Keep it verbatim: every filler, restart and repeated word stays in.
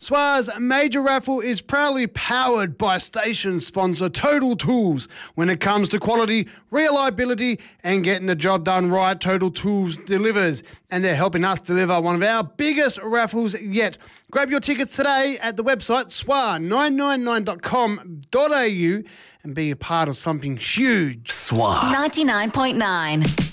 S W A's major raffle is proudly powered by station sponsor Total Tools. When it comes to quality, reliability and getting the job done right, Total Tools delivers, and they're helping us deliver one of our biggest raffles yet. Grab your tickets today at the website S W A nine nine nine dot com dot a u and be a part of something huge. S W A ninety-nine point nine.